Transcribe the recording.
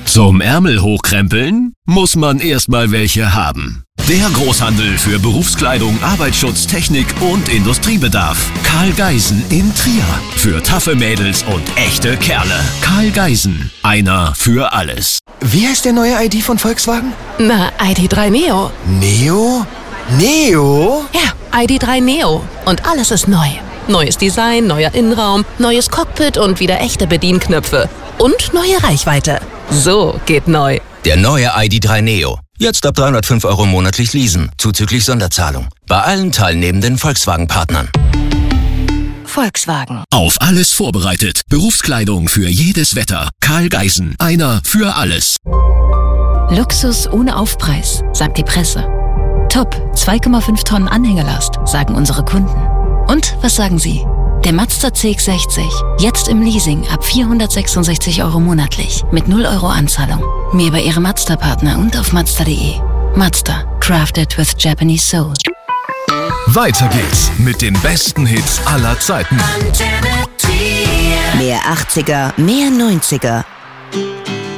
Zum Ärmel hochkrempeln muss man erstmal welche haben. Der Großhandel für Berufskleidung, Arbeitsschutz, Technik und Industriebedarf. Karl Geisen in Trier. Für taffe Mädels und echte Kerle. Karl Geisen. Einer für alles. Wie heißt der neue ID von Volkswagen? Na, ID.3 Neo. Neo? Neo? Ja, ID.3 Neo. Und alles ist neu. Neues Design, neuer Innenraum, neues Cockpit und wieder echte Bedienknöpfe. Und neue Reichweite. So geht neu. Der neue ID.3 Neo. Jetzt ab 305 € monatlich leasen, zuzüglich Sonderzahlung. Bei allen teilnehmenden Volkswagen-Partnern. Volkswagen. Auf alles vorbereitet. Berufskleidung für jedes Wetter. Karl Geisen. Einer für alles. Luxus ohne Aufpreis, sagt die Presse. Top, 2,5 Tonnen Anhängelast, sagen unsere Kunden. Und was sagen Sie? Der Mazda CX-60, jetzt im Leasing ab 466 € monatlich, mit 0 € Anzahlung. Mehr bei Ihrem Mazda-Partner und auf Mazda.de. Mazda, crafted with Japanese soul. Weiter geht's mit den besten Hits aller Zeiten. Mehr 80er, mehr 90er.